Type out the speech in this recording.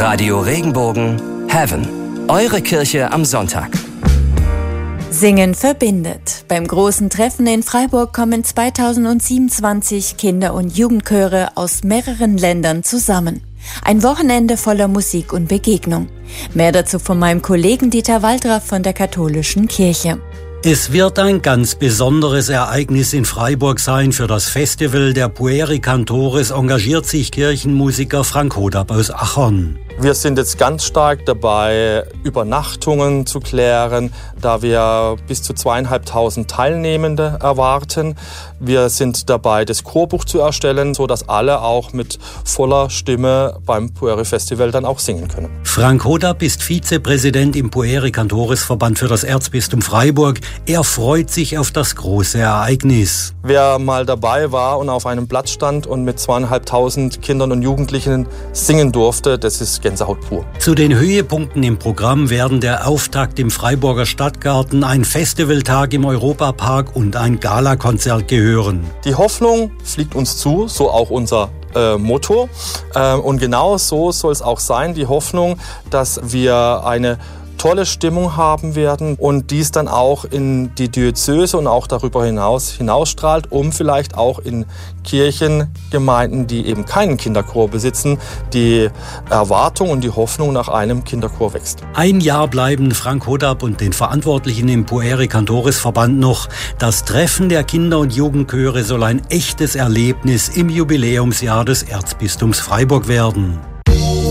Radio Regenbogen, Heaven. Eure Kirche am Sonntag. Singen verbindet. Beim großen Treffen in Freiburg kommen 2027 Kinder- und Jugendchöre aus mehreren Ländern zusammen. Ein Wochenende voller Musik und Begegnung. Mehr dazu von meinem Kollegen Dieter Waldraff von der Katholischen Kirche. Es wird ein ganz besonderes Ereignis in Freiburg sein. Für das Festival der Pueri Cantores engagiert sich Kirchenmusiker Frank Hodab aus Achern. Wir sind jetzt ganz stark dabei, Übernachtungen zu klären, da wir bis zu 2.500 Teilnehmende erwarten. Wir sind dabei, das Chorbuch zu erstellen, sodass alle auch mit voller Stimme beim Pueri Festival dann auch singen können. Frank Hodab ist Vizepräsident im Pueri Cantores Verband für das Erzbistum Freiburg. Er freut sich auf das große Ereignis. Wer mal dabei war und auf einem Platz stand und mit 2.500 Kindern und Jugendlichen singen durfte, das ist Gänsehaut pur. Zu den Höhepunkten im Programm werden der Auftakt im Freiburger Stadtgarten, ein Festivaltag im Europapark und ein Galakonzert gehören. Die Hoffnung fliegt uns zu, so auch unser Motto. Und genau so soll es auch sein, die Hoffnung, dass wir eine tolle Stimmung haben werden und dies dann auch in die Diözese und auch darüber hinausstrahlt, um vielleicht auch in Kirchengemeinden, die eben keinen Kinderchor besitzen, die Erwartung und die Hoffnung nach einem Kinderchor wächst. Ein Jahr bleiben Frank Hodab und den Verantwortlichen im Pueri Cantores Verband noch. Das Treffen der Kinder- und Jugendchöre soll ein echtes Erlebnis im Jubiläumsjahr des Erzbistums Freiburg werden.